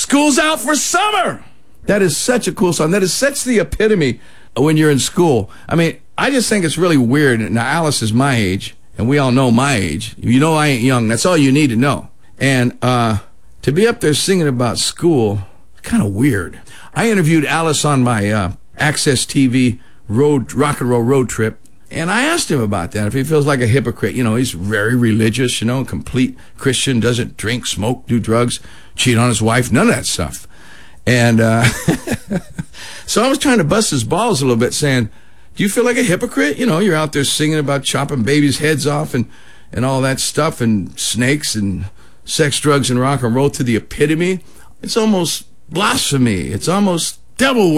School's out for summer. That is such a cool song. That is such the epitome when you're in school. I mean, I just think it's really weird. Now, Alice is my age, and we all know my age. You know I ain't young. That's all you need to know. And to be up there singing about school, kind of weird. I interviewed Alice on my Access TV rock and roll road trip, and I asked him about that, if he feels like a hypocrite. You know, he's very religious, you know, complete Christian, doesn't drink, smoke, do drugs, cheat on his wife, none of that stuff. And so I was trying to bust his balls a little bit, saying, do you feel like a hypocrite? You know, you're out there singing about chopping babies' heads off and all that stuff, and snakes and sex, drugs, and rock and roll to the epitome. It's almost blasphemy. It's almost devil